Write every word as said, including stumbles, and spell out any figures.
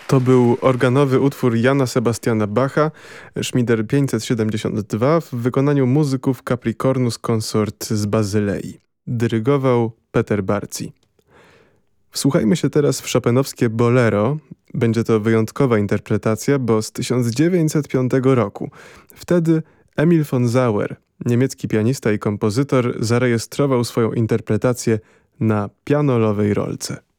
To był organowy utwór Jana Sebastiana Bacha, Szmider pięćset siedemdziesiąt dwa, w wykonaniu muzyków Capricornus Consort z Bazylei. Dyrygował Peter Barzi. Wsłuchajmy się teraz w chopinowskie Bolero. Będzie to wyjątkowa interpretacja, bo z tysiąc dziewięćset piątego roku. Wtedy Emil von Sauer, niemiecki pianista i kompozytor, zarejestrował swoją interpretację na pianolowej rolce.